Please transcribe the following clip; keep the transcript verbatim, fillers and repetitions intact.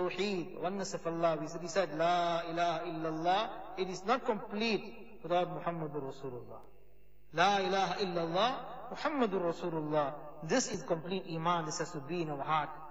Tawheed, oneness of Allah. We said, La ilaha illallah. It is not complete without Muhammadur Rasulullah. La ilaha illallah, Muhammadur Rasulullah. This is complete Iman. This has to be in our heart.